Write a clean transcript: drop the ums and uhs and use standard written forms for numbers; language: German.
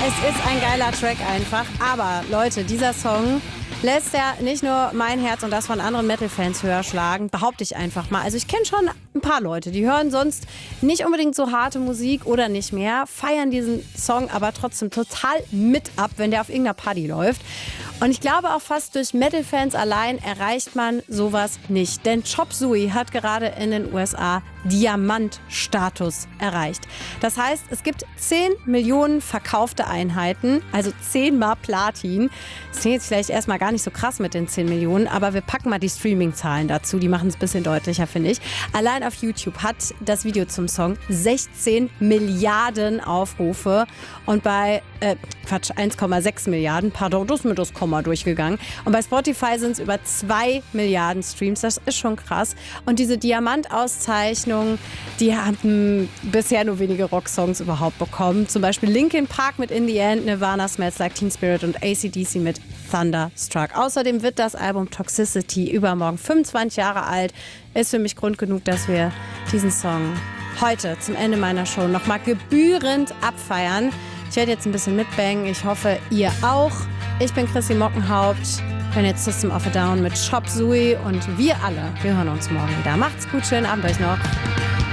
Es ist ein geiler Track einfach. Aber Leute, dieser Song lässt ja nicht nur mein Herz und das von anderen Metal-Fans höher schlagen, behaupte ich einfach mal. Also ich kenne schon ein paar Leute, die hören sonst nicht unbedingt so harte Musik oder nicht mehr, feiern diesen Song aber trotzdem total mit ab, wenn der auf irgendeiner Party läuft. Und ich glaube auch fast durch Metal-Fans allein erreicht man sowas nicht. Denn Chop Suey hat gerade in den USA Diamantstatus erreicht. Das heißt, es gibt 10 Millionen verkaufte Einheiten, also 10 mal Platin. Das klingt jetzt vielleicht erstmal gar nicht so krass mit den 10 Millionen, aber wir packen mal die Streaming-Zahlen dazu. Die machen es ein bisschen deutlicher, finde ich. Allein auf YouTube hat das Video zum Song 16 Milliarden Aufrufe und bei 1,6 Milliarden, pardon, das ist mir das Komma durchgegangen. Und bei Spotify sind es über 2 Milliarden Streams, das ist schon krass. Und diese Diamant-Auszeichnung, die haben bisher nur wenige Rocksongs überhaupt bekommen. Zum Beispiel Linkin Park mit In the End, Nirvana, Smells Like Teen Spirit und AC/DC mit Thunderstruck. Außerdem wird das Album Toxicity übermorgen 25 Jahre alt. Ist für mich Grund genug, dass wir diesen Song heute zum Ende meiner Show nochmal gebührend abfeiern. Ich werde jetzt ein bisschen mitbangen. Ich hoffe, ihr auch. Ich bin Chrissy Mockenhaupt. Wenn jetzt System of a Down mit Chop Suey und wir alle. Wir hören uns morgen wieder. Macht's gut, schönen Abend euch noch.